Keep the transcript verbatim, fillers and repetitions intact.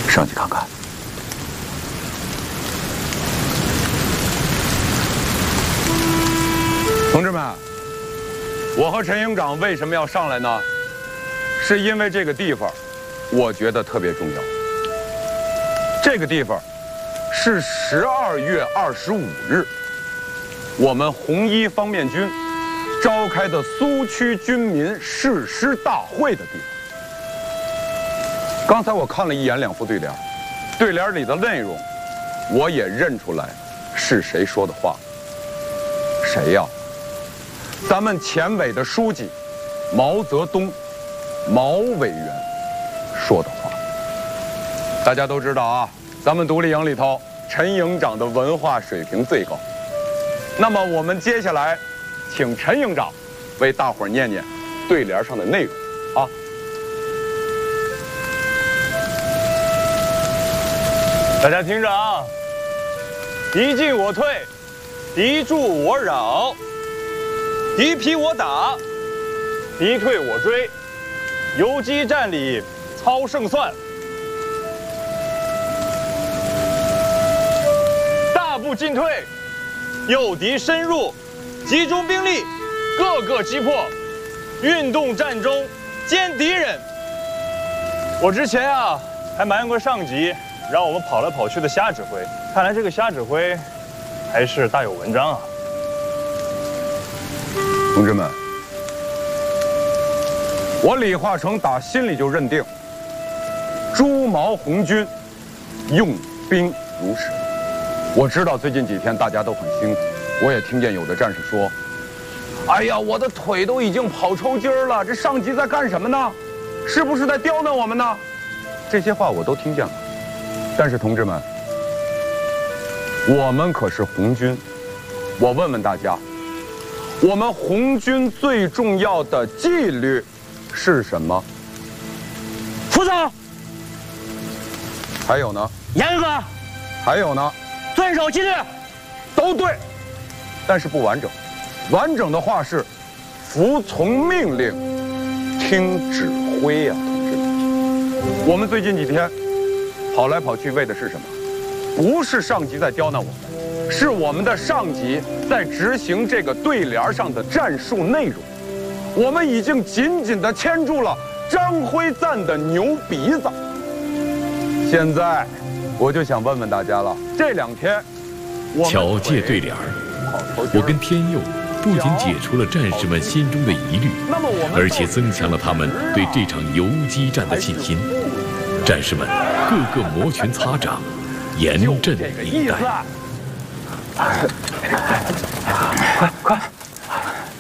上去看看。同志们，我和陈营长为什么要上来呢？是因为这个地方，我觉得特别重要。这个地方是十二月二十五日，我们红一方面军召开的苏区军民誓师大会的地方。刚才我看了一眼两副对联，对联里的内容，我也认出来是谁说的话。谁呀？咱们前委的书记毛泽东，毛委员说的话。大家都知道啊，咱们独立营里头，陈营长的文化水平最高。那么我们接下来，请陈营长为大伙儿念念对联上的内容啊。 大家听着啊，敌进我退，敌驻我扰，敌疲我打，敌退我追，游击战里操胜算。大步进退，诱敌深入，集中兵力，各个击破，运动战中歼敌人。我之前啊还埋怨过上级，让我们跑来跑去的瞎指挥，看来这个瞎指挥还是大有文章啊。 同志们，我李化成打心里就认定，朱毛红军用兵如神。我知道最近几天大家都很辛苦，我也听见有的战士说：“哎呀，我的腿都已经跑抽筋儿了，这上级在干什么呢？是不是在刁难我们呢？”这些话我都听见了。但是同志们，我们可是红军，我问问大家，我们红军最重要的纪律是什么？ 服从。 还有呢？ 严格。 还有呢？ 遵守纪律。 都对，但是不完整。完整的话是服从命令，听指挥呀，同志们。我们最近几天跑来跑去为的是什么？不是上级在刁难我们，是我们的上级在执行这个对联上的战术内容。我们已经紧紧地牵住了张辉赞的牛鼻子。现在，我就想问问大家了，这两天， 巧借对联儿，我跟天佑不仅解除了战士们心中的疑虑，而且增强了他们对这场游击战的信心。战士们个个摩拳擦掌，严阵以待。